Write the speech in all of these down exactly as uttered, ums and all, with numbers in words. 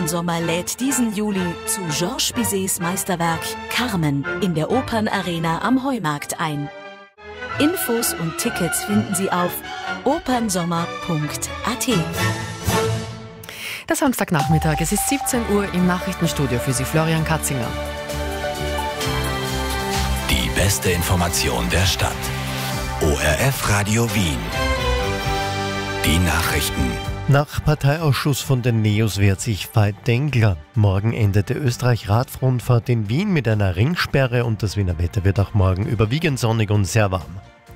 Sommer lädt diesen Juli zu Georges Bizets Meisterwerk Carmen in der Opernarena am Heumarkt ein. Infos und Tickets finden Sie auf opernsommer punkt a t. Der Samstagnachmittag, es ist siebzehn Uhr im Nachrichtenstudio für Sie Florian Katzinger. Die beste Information der Stadt. O R F Radio Wien. Die Nachrichten. Nach Parteiausschuss von den Neos wehrt sich Veit Dengler. Morgen endet die Österreich-Radrundfahrt in Wien mit einer Ringsperre und das Wiener Wetter wird auch morgen überwiegend sonnig und sehr warm.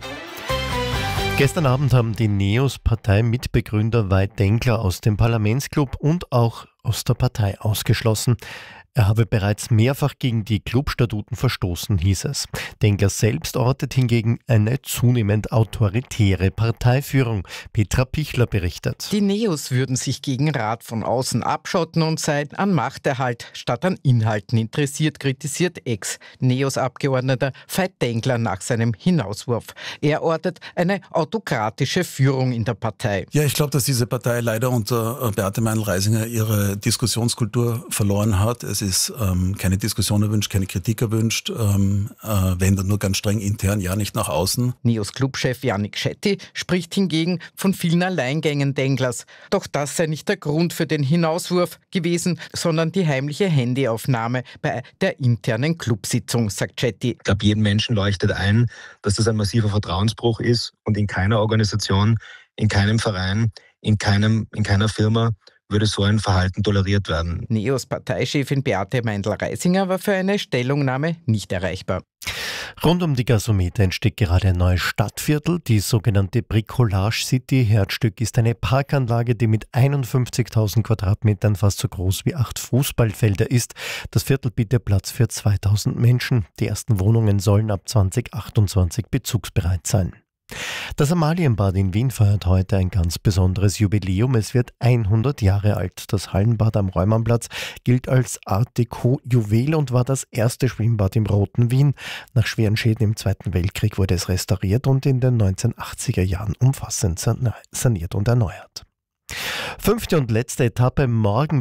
Gestern Abend haben die Neos Parteimitbegründer Veit Dengler aus dem Parlamentsclub und auch aus der Partei ausgeschlossen. Er habe bereits mehrfach gegen die Clubstatuten verstoßen, hieß es. Dengler selbst ortet hingegen eine zunehmend autoritäre Parteiführung. Petra Pichler berichtet. Die Neos würden sich gegen Rat von außen abschotten und seien an Machterhalt statt an Inhalten interessiert, kritisiert Ex-Neos-Abgeordneter Veit Dengler nach seinem Hinauswurf. Er ortet eine autokratische Führung in der Partei. Ja, ich glaube, dass diese Partei leider unter Beate Meinl-Reisinger ihre Diskussionskultur verloren hat. Es ist ähm, keine Diskussion erwünscht, keine Kritik erwünscht, ähm, äh, wenn dann nur ganz streng intern, ja nicht nach außen. Neos Clubchef Yannick Schetti spricht hingegen von vielen Alleingängen Denglers. Doch das sei nicht der Grund für den Hinauswurf gewesen, sondern die heimliche Handyaufnahme bei der internen Clubsitzung, sagt Schetti. Ich glaube, jedem Menschen leuchtet ein, dass das ein massiver Vertrauensbruch ist und in keiner Organisation, in keinem Verein, in, keinem, in keiner Firma würde so ein Verhalten toleriert werden. Neos Parteichefin Beate Meindl-Reisinger war für eine Stellungnahme nicht erreichbar. Rund um die Gasometer entsteht gerade ein neues Stadtviertel, die sogenannte Bricolage City. Herzstück ist eine Parkanlage, die mit einundfünfzigtausend Quadratmetern fast so groß wie acht Fußballfelder ist. Das Viertel bietet Platz für zweitausend Menschen. Die ersten Wohnungen sollen ab zwanzig achtundzwanzig bezugsbereit sein. Das Amalienbad in Wien feiert heute ein ganz besonderes Jubiläum. Es wird hundert Jahre alt. Das Hallenbad am Reumannplatz gilt als Art Deco-Juwel und war das erste Schwimmbad im Roten Wien. Nach schweren Schäden im Zweiten Weltkrieg wurde es restauriert und in den neunzehnhundertachtziger Jahren umfassend saniert und erneuert. Fünfte und letzte Etappe morgen.